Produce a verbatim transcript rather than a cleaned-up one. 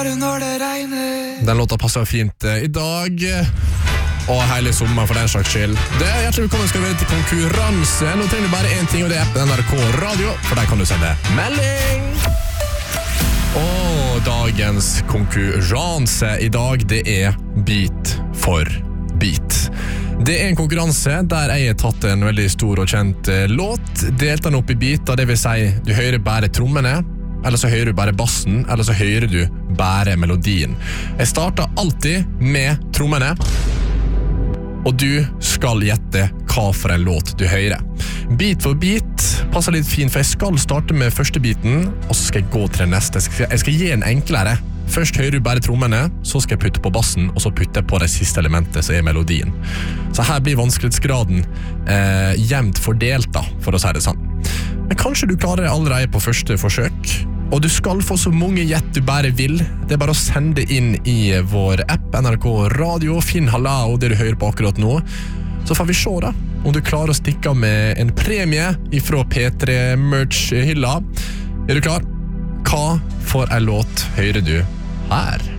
bare når det regner. Den låta passer fint i dag og hele sommer for den slags skyld. Det er hjertelig velkommen skal vi være til konkurranse. Nå trenger du bare en ting, og det er N R K Radio, for der kan du sende melding. Og dagens konkurranse i dag, det er Beat for Beat. Det er en konkurranse der jeg har tatt en veldig stor og kjent låt, delt den opp i biter, det vil si du hører bare trommene, eller så hører du bare bassen, eller så hører du bare melodien. Jeg starter alltid med trommene, og du skal gjette hva for en låt du hører. Beat for beat passer litt fint, for jeg skal starte med første biten, og så skal jeg gå til den neste. Jeg skal, jeg skal gi en enklere. Først hører du bare trommene, så skal jeg putte på bassen, og så putte jeg på det siste elementet, som er melodien. Så her blir vanskelighetsgraden eh, jevnt fordelt da, for å si det sånn. Men kanskje du klarer det allerede på første forsøk, og du skal få så mange gjett du bare vil. Det er bare å sende inn i vår app N R K Radio, finn Halao, det du hører på akkurat nå. Så får vi se da, om du klarer å stikke med en premie ifra P tre Merch-hylla. Er du klar? Hva for en låt hører du her?